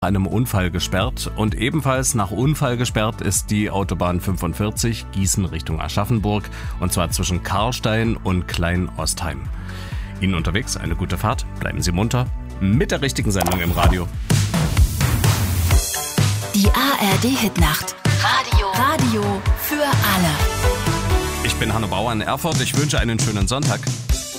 einem Unfall gesperrt und ebenfalls nach Unfall gesperrt ist die Autobahn 45 Gießen Richtung Aschaffenburg und zwar zwischen Karlstein und Klein-Ostheim. Ihnen unterwegs eine gute Fahrt, bleiben Sie munter mit der richtigen Sendung im Radio. Die ARD-Hitnacht. Radio für alle. Ich bin Hanno Bauer in Erfurt, ich wünsche einen schönen Sonntag.